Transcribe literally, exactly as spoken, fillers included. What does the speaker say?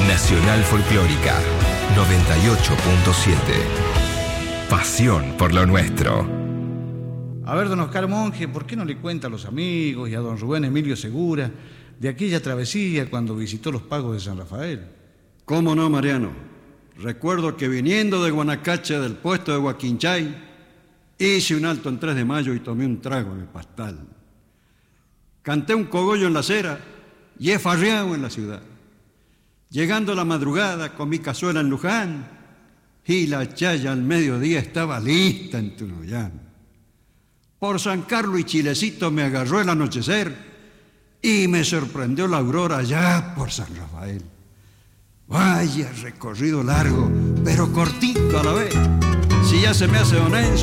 Nacional Folclórica noventa y ocho punto siete. Pasión por lo nuestro. A ver, don Oscar Monge, ¿por qué no le cuenta a los amigos y a don Rubén Emilio Segura de aquella travesía cuando visitó los pagos de San Rafael? ¿Cómo no, Mariano? Recuerdo que viniendo de Guanacache del puesto de Huaquinchay, hice un alto en tres de mayo y tomé un trago en el pastal. Canté un cogollo en la acera y he farreado en la ciudad. Llegando a la madrugada con mi cazuela en Luján y la chaya al mediodía estaba lista en Tunuyán. Por San Carlos y Chilecito me agarró el anochecer y me sorprendió la aurora allá por San Rafael. Vaya recorrido largo, pero cortito a la vez. Si ya se me hace honesto.